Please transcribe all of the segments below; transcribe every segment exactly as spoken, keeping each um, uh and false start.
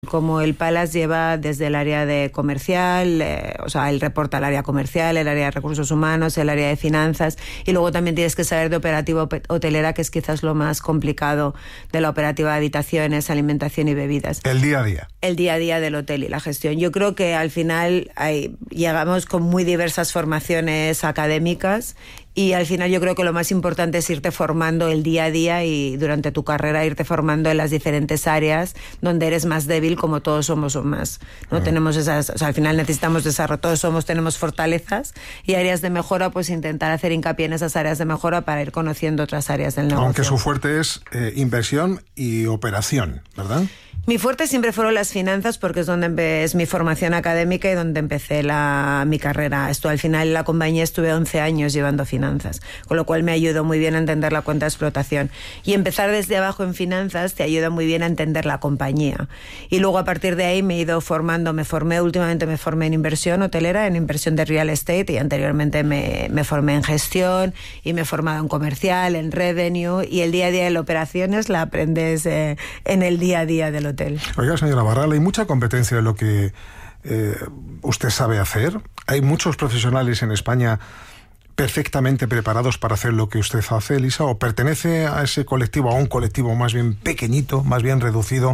Como el Palace lleva desde el área de comercial, eh, o sea, él reporta al área comercial, el área de recursos humanos, el área de finanzas, y luego también tienes que saber de operativa hotelera, que es quizás lo más complicado de la operativa de habitaciones, alimentación y bebidas. El día a día. El día a día del hotel y la gestión. Yo creo que al final hay, llegamos con muy diversas formaciones académicas, y al final yo creo que lo más importante es irte formando el día a día y durante tu carrera irte formando en las diferentes áreas donde eres más débil, como todos somos o más, ¿no? Uh-huh. Tenemos esas, o sea, al final necesitamos desarrollo, todos somos, tenemos fortalezas y áreas de mejora, pues intentar hacer hincapié en esas áreas de mejora para ir conociendo otras áreas del negocio. Aunque su fuerte es eh, inversión y operación, ¿verdad? Mi fuerte siempre fueron las finanzas, porque es donde es mi formación académica y donde empecé la, mi carrera. Esto, al final en la compañía estuve once años llevando finanzas, con lo cual me ayudó muy bien a entender la cuenta de explotación. Y empezar desde abajo en finanzas te ayuda muy bien a entender la compañía. Y luego a partir de ahí me he ido formando, me formé, últimamente me formé en inversión hotelera, en inversión de real estate, y anteriormente me, me formé en gestión y me he formado en comercial, en revenue, y el día a día de las operaciones la aprendes eh, en el día a día del hotel. Oiga, señora Barral, hay mucha competencia de lo que eh, usted sabe hacer. Hay muchos profesionales en España perfectamente preparados para hacer lo que usted hace, Elisa, o pertenece a ese colectivo, a un colectivo más bien pequeñito, más bien reducido,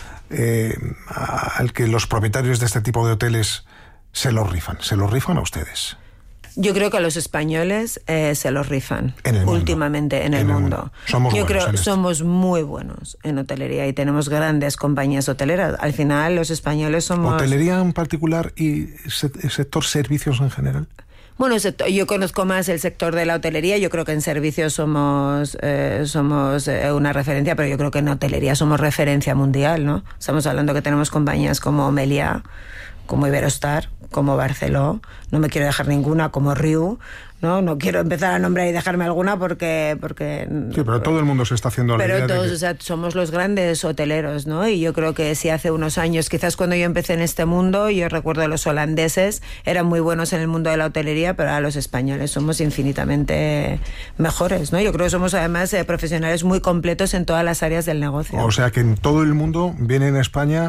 eh, al que los propietarios de este tipo de hoteles se los rifan. ¿Se los rifan a ustedes? Yo creo que a los españoles eh, se los rifan en el últimamente en el en mundo. mundo. Somos Yo buenos creo que en somos muy buenos en hotelería y tenemos grandes compañías hoteleras. Al final los españoles somos... ¿Hotelería en particular y sector servicios en general? Bueno, yo conozco más el sector de la hotelería. Yo creo que en servicios somos eh, somos eh, una referencia, pero yo creo que en hotelería somos referencia mundial, ¿no? Estamos hablando que tenemos compañías como Meliá, como Iberostar, como Barceló, no me quiero dejar ninguna, como Riu, ¿no? No quiero empezar a nombrar y dejarme alguna porque... porque sí, pero todo el mundo se está haciendo la Pero idea todos, de que... o sea, somos los grandes hoteleros, ¿no? Y yo creo que si hace unos años, quizás cuando yo empecé en este mundo, yo recuerdo a los holandeses, eran muy buenos en el mundo de la hotelería, pero ahora los españoles somos infinitamente mejores, ¿no? Yo creo que somos además eh, profesionales muy completos en todas las áreas del negocio. O sea que en todo el mundo vienen a España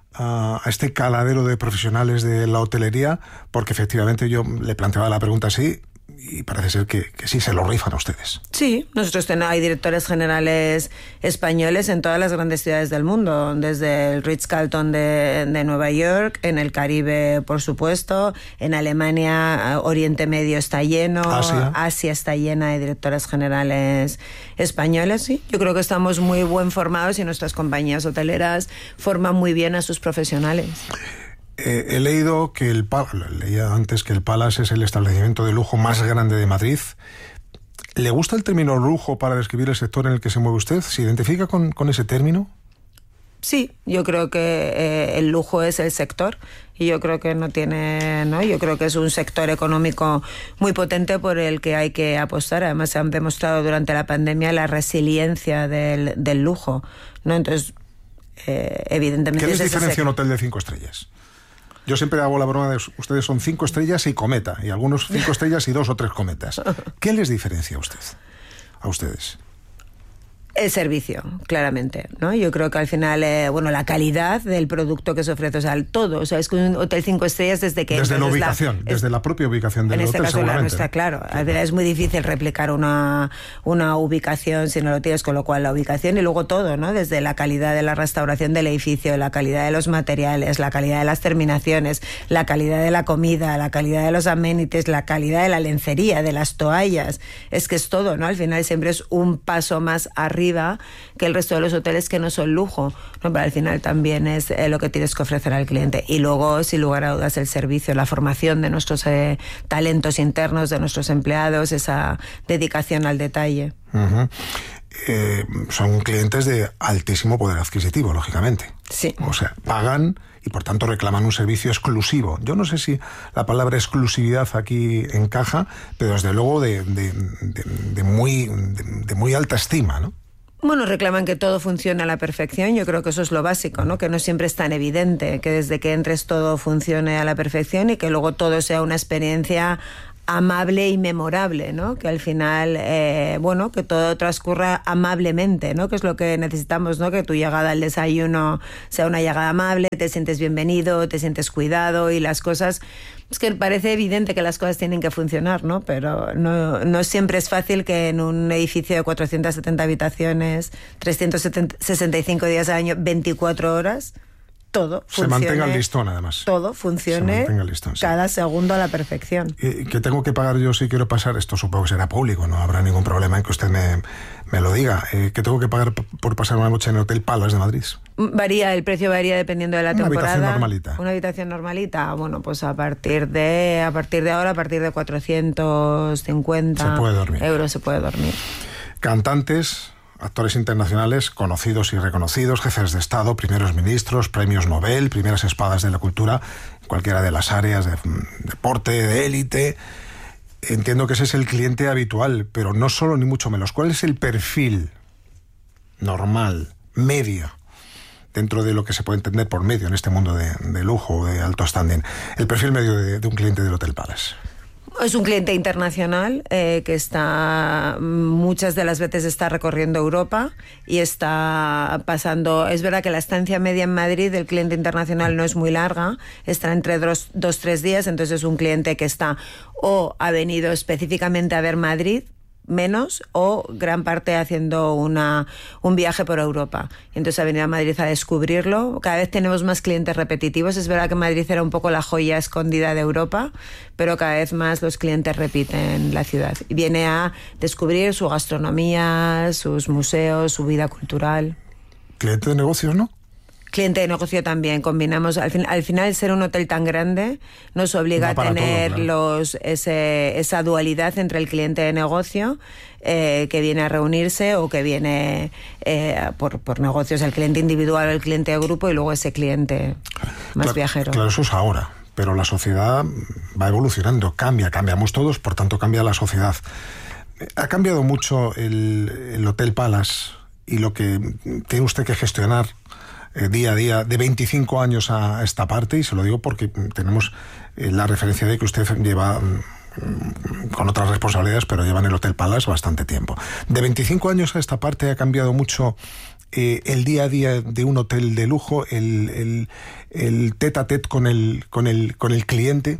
a este caladero de profesionales de la hotelería, porque efectivamente yo le planteaba la pregunta así y parece ser que, que sí se lo rifan a ustedes. Sí, nosotros tenemos, hay directores generales españoles en todas las grandes ciudades del mundo, desde el Ritz-Carlton de, de Nueva York, en el Caribe, por supuesto, en Alemania, Oriente Medio está lleno, Asia, Asia está llena de directores generales españoles, sí. Yo creo que estamos muy buen formados y nuestras compañías hoteleras forman muy bien a sus profesionales. Eh, he leído que el leía antes que el Palace es el establecimiento de lujo más grande de Madrid. ¿Le gusta el término lujo para describir el sector en el que se mueve usted? ¿Se identifica con, con ese término? Sí, yo creo que eh, el lujo es el sector y yo creo que no tiene, ¿no? Yo creo que es un sector económico muy potente por el que hay que apostar. Además, se han demostrado durante la pandemia la resiliencia del, del lujo, ¿no? Entonces, eh, evidentemente... ¿Qué les es diferencia un hotel de cinco estrellas? Yo siempre hago la broma de ustedes son cinco estrellas y cometa, y algunos cinco estrellas y dos o tres cometas. ¿Qué les diferencia a usted, a ustedes? El servicio, claramente, ¿no? Yo creo que al final, eh, bueno, la calidad del producto que se ofrece, o sea, el todo, o sea, es que un hotel cinco estrellas desde que... Desde la desde ubicación, la, desde es, la propia ubicación del en hotel, este caso la nuestra, ¿no? claro. Al final es muy difícil replicar una, una ubicación si no lo tienes, con lo cual la ubicación y luego todo, ¿no? Desde la calidad de la restauración del edificio, la calidad de los materiales, la calidad de las terminaciones, la calidad de la comida, la calidad de los amenities, la calidad de la lencería, de las toallas, es que es todo, ¿no? Al final siempre es un paso más arriba que el resto de los hoteles que no son lujo, ¿no? Pero al final también es eh, lo que tienes que ofrecer al cliente. Y luego, sin lugar a dudas, el servicio, la formación de nuestros eh, talentos internos, de nuestros empleados, esa dedicación al detalle. Uh-huh. Eh, son clientes de altísimo poder adquisitivo, lógicamente. Sí. O sea, pagan y por tanto reclaman un servicio exclusivo. Yo no sé si la palabra exclusividad aquí encaja, pero desde luego de, de, de, de, muy, de, de muy alta estima, ¿no? Bueno, reclaman que todo funcione a la perfección. Yo creo que eso es lo básico, ¿no? Que no siempre es tan evidente que desde que entres todo funcione a la perfección y que luego todo sea una experiencia amable y memorable, ¿no? Que al final, eh, bueno, que todo transcurra amablemente, ¿no? Que es lo que necesitamos, ¿no? Que tu llegada al desayuno sea una llegada amable, te sientes bienvenido, te sientes cuidado y las cosas... Es que parece evidente que las cosas tienen que funcionar, ¿no? Pero no, no siempre es fácil que en un edificio de cuatrocientas setenta habitaciones, trescientos sesenta y cinco días al año, veinticuatro horas... todo se funcione, mantenga el listón, además. Todo funcione el listón, sí. cada segundo a la perfección. ¿Y que tengo que pagar yo si quiero pasar? Esto supongo que será público, no habrá ningún problema en que usted me, me lo diga. Eh, ¿Que tengo que pagar por pasar una noche en el Hotel Palace de Madrid? Varía, el precio varía dependiendo de la una temporada. Una habitación normalita. Una habitación normalita, bueno, pues a partir de a partir de ahora, a partir de cuatrocientos cincuenta se puede dormir. euros se puede dormir. Cantantes... actores internacionales conocidos y reconocidos, jefes de Estado, primeros ministros, premios Nobel, primeras espadas de la cultura, cualquiera de las áreas de deporte, de élite. Entiendo que ese es el cliente habitual, pero no solo ni mucho menos. ¿Cuál es el perfil normal, medio, dentro de lo que se puede entender por medio en este mundo de, de lujo, de alto standing? El perfil medio de, de un cliente del Hotel Palace. Es un cliente internacional eh, que está muchas de las veces está recorriendo Europa y está pasando. Es verdad que la estancia media en Madrid del cliente internacional no es muy larga, está entre dos, dos tres días, entonces es un cliente que está o ha venido específicamente a ver Madrid, menos, o gran parte haciendo una, un viaje por Europa. Entonces ha venido a Madrid a descubrirlo. Cada vez tenemos más clientes repetitivos. Es verdad que Madrid era un poco la joya escondida de Europa, pero cada vez más los clientes repiten la ciudad. Y viene a descubrir su gastronomía, sus museos, su vida cultural. Cliente de negocios, ¿no? Cliente de negocio también, combinamos, al, fin, al final ser un hotel tan grande nos obliga no a tener todo, claro. los, ese, esa dualidad entre el cliente de negocio eh, que viene a reunirse o que viene eh, por, por negocios, el cliente individual o el cliente de grupo y luego ese cliente más claro, viajero. Claro, eso es ahora, pero la sociedad va evolucionando, cambia, cambiamos todos, por tanto cambia la sociedad. Ha cambiado mucho el, el Hotel Palace y lo que tiene usted que gestionar Eh, día a día, de veinticinco años a esta parte, y se lo digo porque tenemos eh, la referencia de que usted lleva mm, con otras responsabilidades, pero lleva en el Hotel Palace bastante tiempo. De veinticinco años a esta parte ha cambiado mucho eh, el día a día de un hotel de lujo, el, el, el tete a tete con el, con el, con el cliente.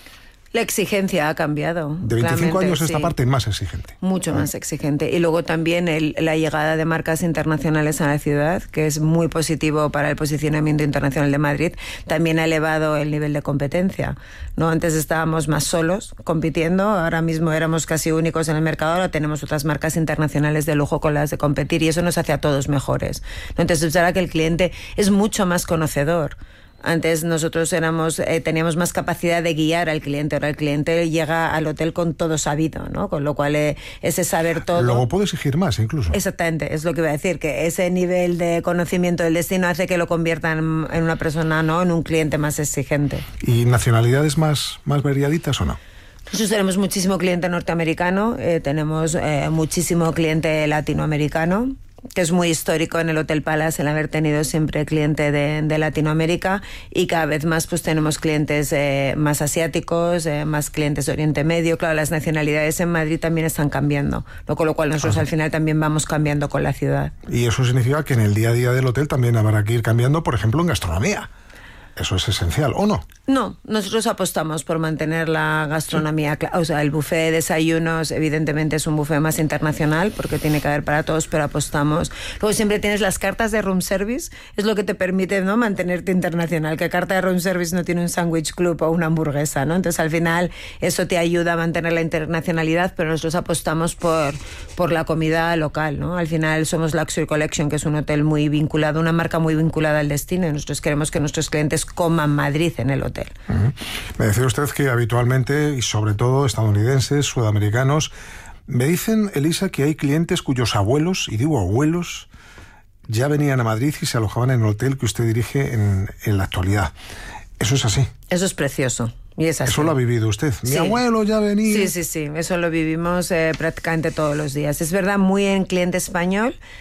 La exigencia ha cambiado. De veinticinco años esta sí. parte más exigente. Mucho más exigente. Y luego también el, la llegada de marcas internacionales a la ciudad, que es muy positivo para el posicionamiento internacional de Madrid, también ha elevado el nivel de competencia, ¿no? Antes estábamos más solos compitiendo, ahora mismo éramos casi únicos en el mercado, ahora tenemos otras marcas internacionales de lujo con las de competir y eso nos hace a todos mejores, ¿no? Entonces, ahora que el cliente es mucho más conocedor. Antes nosotros éramos eh, teníamos más capacidad de guiar al cliente. Ahora el cliente llega al hotel con todo sabido, ¿no? Con lo cual eh, ese saber todo... Luego puede exigir más, incluso. Exactamente, es lo que iba a decir, que ese nivel de conocimiento del destino hace que lo conviertan en una persona, ¿no? En un cliente más exigente. ¿Y nacionalidades más, más variaditas o no? Nosotros tenemos muchísimo cliente norteamericano, eh, tenemos eh, muchísimo cliente latinoamericano, que es muy histórico en el Hotel Palace el haber tenido siempre cliente de, de Latinoamérica, y cada vez más pues tenemos clientes eh, más asiáticos, eh, más clientes de Oriente Medio. Claro, las nacionalidades en Madrid también están cambiando, ¿no? Con lo cual nosotros Ajá. al final también vamos cambiando con la ciudad. Y eso significa que en el día a día del hotel también habrá que ir cambiando, por ejemplo, en gastronomía. Eso es esencial, ¿o no? No, nosotros apostamos por mantener la gastronomía. Sí. O sea, el buffet de desayunos evidentemente es un buffet más internacional porque tiene que haber para todos, pero apostamos. Luego siempre tienes las cartas de room service, es lo que te permite, ¿no?, mantenerte internacional. Que carta de room service no tiene un sándwich club o una hamburguesa, ¿no? Entonces al final eso te ayuda a mantener la internacionalidad, pero nosotros apostamos por, por la comida local, ¿no? Al final somos Luxury Collection, que es un hotel muy vinculado, una marca muy vinculada al destino, y nosotros queremos que nuestros clientes coman Madrid en el hotel. Uh-huh. Me decía usted que habitualmente, y sobre todo estadounidenses, sudamericanos, me dicen, Elisa, que hay clientes cuyos abuelos, y digo abuelos, ya venían a Madrid y se alojaban en el hotel que usted dirige en, en la actualidad. ¿Eso es así? Eso es precioso. Y es así. Eso lo ha vivido usted. Mi sí. abuelo ya venía. Sí, sí, sí. Eso lo vivimos eh, prácticamente todos los días. Es verdad, muy en cliente español,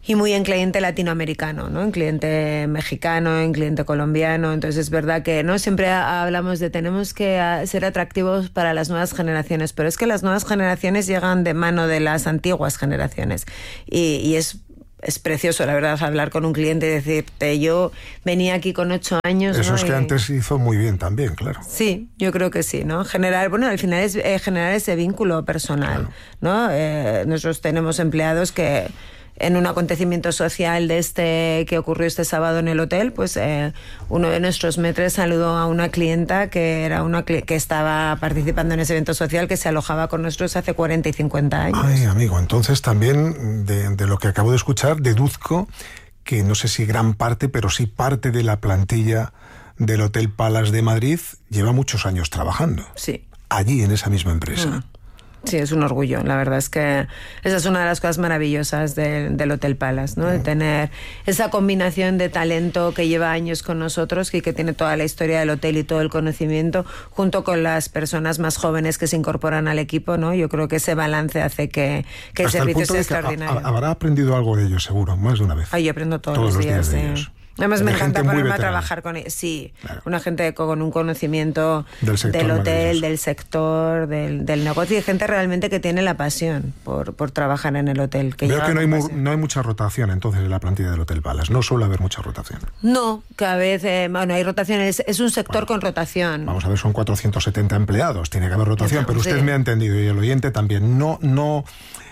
y muy en cliente latinoamericano, ¿no? En cliente mexicano, en cliente colombiano. Entonces es verdad que no siempre hablamos de tenemos que ser atractivos para las nuevas generaciones, pero es que las nuevas generaciones llegan de mano de las antiguas generaciones y, y es Es precioso, la verdad, hablar con un cliente y decirte, yo venía aquí con ocho años. Eso, ¿no? Es que y... antes hizo muy bien también, claro. Sí, yo creo que sí, ¿no? Generar, bueno, al final es eh, generar ese vínculo personal, claro. ¿no? Eh, nosotros tenemos empleados que en un acontecimiento social de este que ocurrió este sábado en el hotel, pues eh, uno de nuestros metres saludó a una clienta que era una cli- que estaba participando en ese evento social, que se alojaba con nosotros hace cuarenta y cincuenta años. Ay, amigo, entonces también de, de lo que acabo de escuchar deduzco que no sé si gran parte, pero sí parte de la plantilla del Hotel Palace de Madrid lleva muchos años trabajando. Sí. Allí, en esa misma empresa. Mm. Sí, es un orgullo. La verdad es que esa es una de las cosas maravillosas de, del Hotel Palace, ¿no? De tener esa combinación de talento que lleva años con nosotros y que tiene toda la historia del hotel y todo el conocimiento, junto con las personas más jóvenes que se incorporan al equipo, ¿no? Yo creo que ese balance hace que, que el servicio sea extraordinario. A, a, habrá aprendido algo de ellos, seguro, más de una vez. Ay, yo aprendo todos, todos los días, los días de sí. ellos. Además me encanta ponerme a trabajar con ellos. Sí, claro. Una gente con un conocimiento del, del hotel, del sector, del, del negocio, y gente realmente que tiene la pasión por, por trabajar en el hotel. Que Veo que no hay, mu- no hay mucha rotación entonces en la plantilla del Hotel Palace. No suele haber mucha rotación. No, cada vez eh, bueno, hay rotaciones. Es un sector bueno, con rotación. Vamos a ver, son cuatrocientos setenta empleados. Tiene que haber rotación, pero usted sí. me ha entendido y el oyente también. No, no...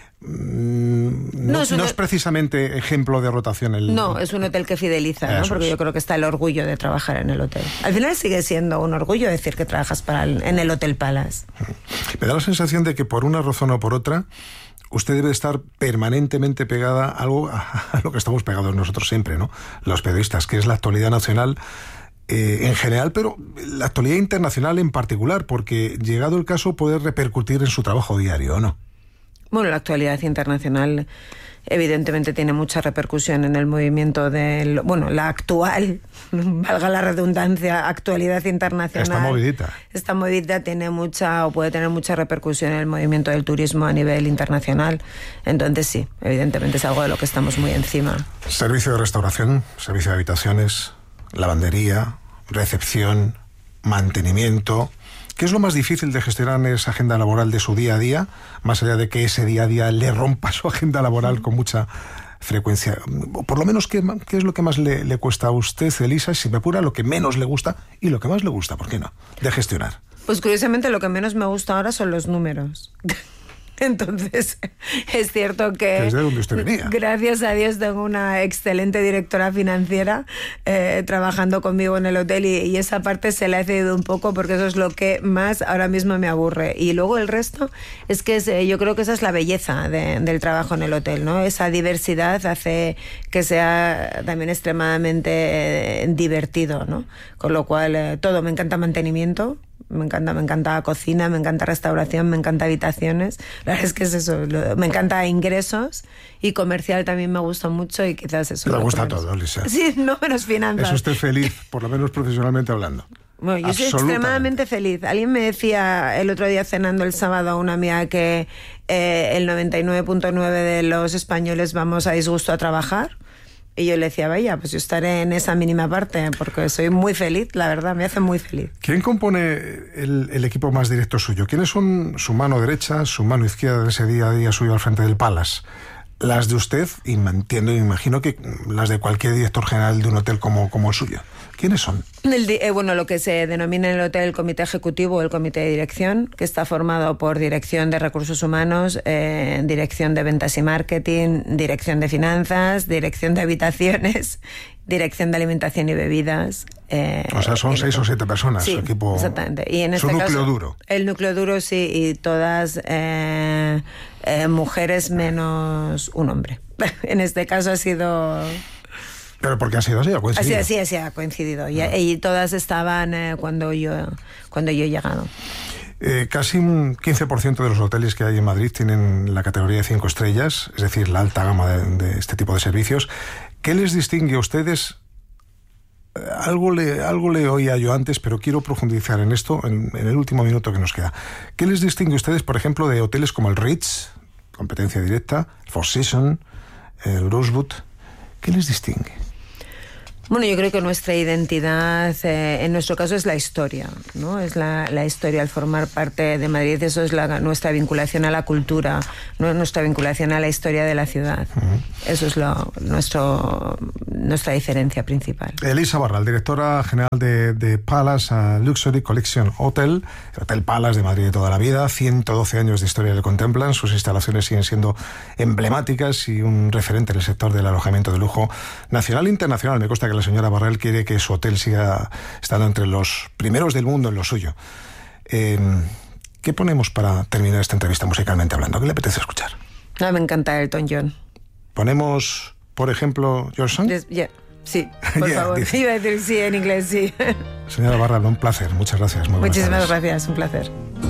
No, no, es, no es precisamente ejemplo de rotación el... No, es un hotel que fideliza, ¿no? Porque es. Yo creo que está el orgullo de trabajar en el hotel. Al final sigue siendo un orgullo decir que trabajas para el, en el Hotel Palace. Me da la sensación de que por una razón o por otra usted debe estar permanentemente pegada a algo a lo que estamos pegados nosotros siempre, ¿no? Los periodistas, que es la actualidad nacional eh, en general, pero la actualidad internacional en particular, porque llegado el caso puede repercutir en su trabajo diario, ¿o no? Bueno, la actualidad internacional evidentemente tiene mucha repercusión en el movimiento del... Bueno, la actual, valga la redundancia, actualidad internacional. Está movidita. Esta movidita tiene mucha, o puede tener mucha repercusión en el movimiento del turismo a nivel internacional. Entonces sí, evidentemente es algo de lo que estamos muy encima. Servicio de restauración, servicio de habitaciones, lavandería, recepción, mantenimiento... ¿Qué es lo más difícil de gestionar esa agenda laboral de su día a día, más allá de que ese día a día le rompa su agenda laboral con mucha frecuencia? Por lo menos, ¿qué, qué es lo que más le, le cuesta a usted, Elisa? Si me apura, lo que menos le gusta y lo que más le gusta, ¿por qué no?, de gestionar. Pues curiosamente lo que menos me gusta ahora son los números. Entonces, es cierto que... ¿Desde dónde usted venía? Gracias a Dios tengo una excelente directora financiera eh, trabajando conmigo en el hotel y, y esa parte se la he cedido un poco porque eso es lo que más ahora mismo me aburre. Y luego el resto es que es, eh, yo creo que esa es la belleza de, del trabajo en el hotel, ¿no? Esa diversidad hace que sea también extremadamente eh, divertido, ¿no? Con lo cual, eh, todo, me encanta mantenimiento. Me encanta, me encanta cocina, me encanta restauración, me encanta habitaciones. La verdad es que es eso, lo, me encanta ingresos y comercial también me gusta mucho y quizás eso. Me gusta todo, Elisa. Sí, no menos finanzas. ¿Es usted feliz, por lo menos profesionalmente hablando? Bueno, yo soy extremadamente feliz. Alguien me decía el otro día cenando el sábado a una amiga que eh, el noventa y nueve punto nueve de los españoles vamos a disgusto a trabajar. Y yo le decía, vaya, pues yo estaré en esa mínima parte, porque soy muy feliz, la verdad, me hace muy feliz. ¿Quién compone el, el equipo más directo suyo? ¿Quiénes son su mano derecha, su mano izquierda de ese día a día suyo al frente del Palace? Las de usted, y me entiendo y me imagino que las de cualquier director general de un hotel como, como el suyo. ¿Quiénes son? El, eh, bueno, lo que se denomina en el hotel el comité ejecutivo o el comité de dirección, que está formado por dirección de recursos humanos, eh, dirección de ventas y marketing, dirección de finanzas, dirección de habitaciones, dirección de alimentación y bebidas. Eh, o sea, son seis o siete personas, sí, su equipo. Exactamente. Y en su este núcleo caso, duro. El núcleo duro, sí, y todas eh, eh, mujeres menos un hombre. En este caso ha sido... Pero porque ha sido así, ha coincidido. Así, así, así ha coincidido. Y, y todas estaban eh, cuando yo cuando yo he llegado. Eh, casi un quince por ciento de los hoteles que hay en Madrid tienen la categoría de cinco estrellas, es decir, la alta gama de, de este tipo de servicios. ¿Qué les distingue a ustedes? Algo le, algo le oía yo antes, pero quiero profundizar en esto en, en el último minuto que nos queda. ¿Qué les distingue a ustedes, por ejemplo, de hoteles como el Ritz, competencia directa, Four Seasons, el Rosewood, ¿qué les distingue? Bueno, yo creo que nuestra identidad, eh, en nuestro caso, es la historia, ¿no? Es la, la historia, al formar parte de Madrid, eso es la, nuestra vinculación a la cultura, ¿no? Nuestra vinculación a la historia de la ciudad. Uh-huh. Eso es lo, nuestro, nuestra diferencia principal. Elisa Barral, directora general de, de Palace Luxury Collection Hotel, el Hotel Palace de Madrid de toda la vida, ciento doce años de historia le contemplan, sus instalaciones siguen siendo emblemáticas y un referente en el sector del alojamiento de lujo nacional e internacional. Me consta que la señora Barral quiere que su hotel siga estando entre los primeros del mundo en lo suyo. Eh, ¿Qué ponemos para terminar esta entrevista musicalmente hablando? ¿Qué le apetece escuchar? No, me encanta Elton John. ¿Ponemos, por ejemplo, Your Song? Yes, yeah. Sí, por yeah, favor. Iba a decir sí en inglés, sí. Señora Barral, un placer. Muchas gracias. Muy Muchísimas tardes. gracias, un placer.